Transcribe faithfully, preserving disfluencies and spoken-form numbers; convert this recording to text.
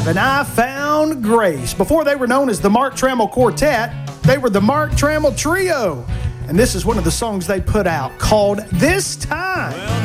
five, and I Found Grace. Before they were known as the Mark Trammell Quartet, they were the Mark Trammell Trio. And this is one of the songs they put out called This Time.